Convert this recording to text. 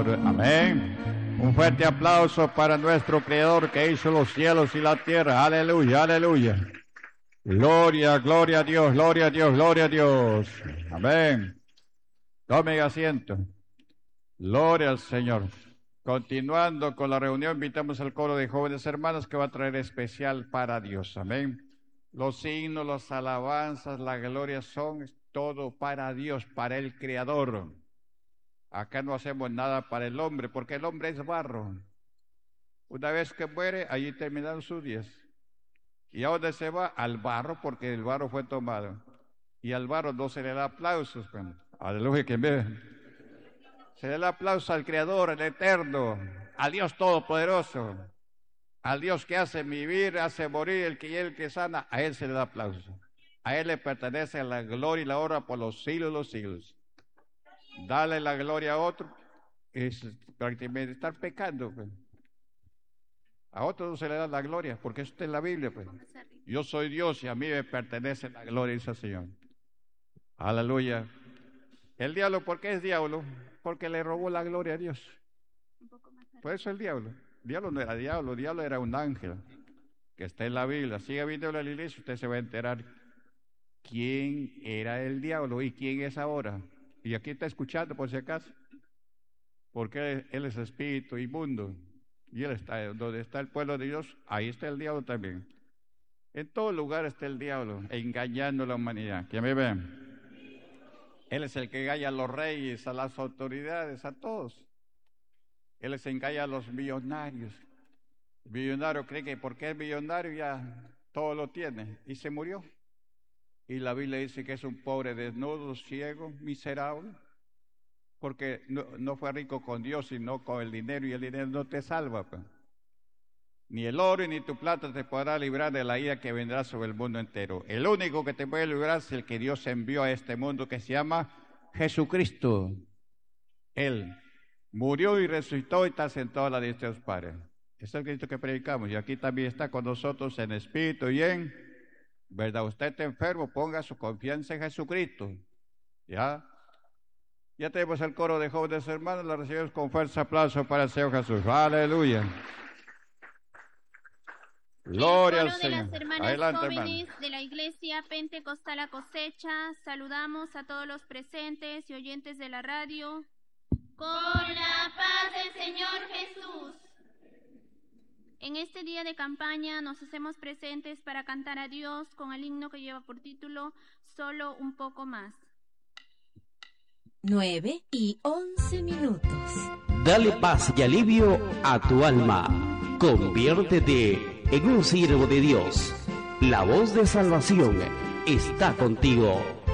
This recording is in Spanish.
Señor. Amén. Un fuerte aplauso para nuestro Creador que hizo los cielos y la tierra. Aleluya, aleluya. Gloria, gloria a Dios, gloria a Dios, gloria a Dios. Amén. Tome asiento. Gloria al Señor. Continuando con la reunión, invitamos al coro de jóvenes hermanos que va a traer especial para Dios. Amén. Los signos, las alabanzas, la gloria son todo para Dios, para el Creador. Acá no hacemos nada para el hombre, porque el hombre es barro. Una vez que muere, allí terminaron sus días. ¿Y a dónde se va? Al barro, porque el barro fue tomado. Y al barro no se le da aplausos. Aleluya, que me... Se le da aplauso al Creador, al Eterno, al Dios Todopoderoso, al Dios que hace vivir, hace morir, el que sana, a Él se le da aplauso. A Él le pertenece la gloria y la honra por los siglos de los siglos. Dale la gloria a otro es prácticamente estar pecando. Pues. A otro no se le da la gloria, porque eso está en la Biblia. Pues. Yo soy Dios y a mí me pertenece la gloria, dice el Señor. Aleluya. El diablo, ¿por qué es diablo? Porque le robó la gloria a Dios. Por eso el diablo. El diablo no era diablo, el diablo era un ángel que está en la Biblia. Siga viendo la iglesia, usted se va a enterar quién era el diablo y quién es ahora. Y aquí está escuchando por si acaso, porque él es espíritu inmundo y él está donde está el pueblo de Dios, ahí está el diablo también. En todo lugar está el diablo engañando a la humanidad. ¿Quién me ve? Él es el que engaña a los reyes, a las autoridades, a todos. Él les engaña a los millonarios. El millonario cree que porque es millonario ya todo lo tiene y se murió. Y la Biblia dice que es un pobre desnudo, ciego, miserable, porque no fue rico con Dios, sino con el dinero, y el dinero no te salva. Pues. Ni el oro ni tu plata te podrá librar de la ira que vendrá sobre el mundo entero. El único que te puede librar es el que Dios envió a este mundo, que se llama Jesucristo. Él murió y resucitó y está sentado a la diestra de los padres. Es el Cristo que predicamos, y aquí también está con nosotros en espíritu y en verdad. Usted está enfermo, ponga su confianza en Jesucristo. Ya tenemos el coro de jóvenes hermanos, la recibimos con fuerte aplauso para el Señor Jesús. Aleluya. Gloria al Señor. El coro de las hermanas Adelante, jóvenes hermano. de la Iglesia Pentecostal La Cosecha, saludamos a todos los presentes y oyentes de la radio. Con la paz del Señor Jesús. En este día de campaña nos hacemos presentes para cantar a Dios con el himno que lleva por título Solo un poco más. 9:11. Dale paz y alivio a tu alma. Conviértete en un siervo de Dios. La voz de salvación está contigo.